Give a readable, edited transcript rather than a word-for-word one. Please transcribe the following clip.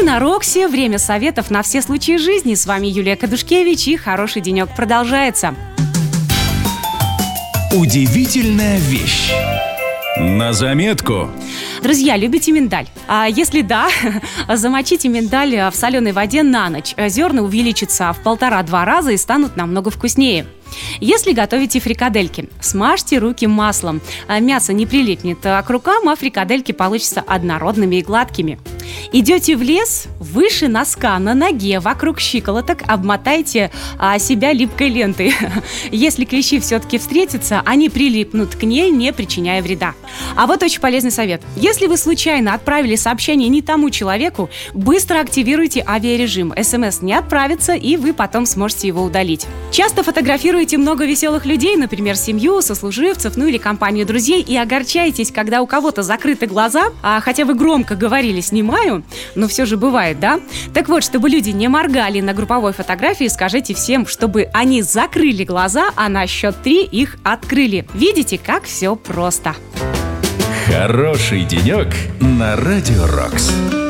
на Роксе. Время советов на все случаи жизни. С вами Юлия Кадушкевич, и хороший денек продолжается. Удивительная вещь. На заметку. Друзья, любите миндаль? А если да, замочите миндаль в соленой воде на ночь. Зерна увеличатся в 1,5-2 раза и станут намного вкуснее. Если готовите фрикадельки, смажьте руки маслом. Мясо не прилипнет к рукам, а фрикадельки получатся однородными и гладкими. Идете в лес, выше носка, на ноге, вокруг щиколоток обмотайте себя липкой лентой. Если клещи все-таки встретятся, они прилипнут к ней, не причиняя вреда. А вот очень полезный совет. Если вы случайно отправили сообщение не тому человеку, быстро активируйте авиарежим. СМС не отправится, и вы потом сможете его удалить. Часто фотографируете много веселых людей, например, семью, сослуживцев, или компанию друзей, и огорчаетесь, когда у кого-то закрыты глаза, хотя вы громко говорили «снимаю», но все же бывает, да? Так вот, чтобы люди не моргали на групповой фотографии, скажите всем, чтобы они закрыли глаза, а на счет 3 их открыли. Видите, как все просто. Хороший денек на Радио Рокс.